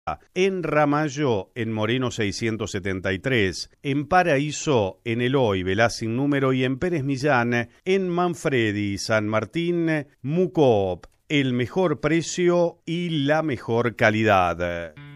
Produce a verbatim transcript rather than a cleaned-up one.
En Ramallo, en Moreno seiscientos setenta y tres, en Paraíso, en Eloy, Velá sin número, y en Pérez Millán, en Manfredi, San Martín, Mucoop, el mejor precio y la mejor calidad.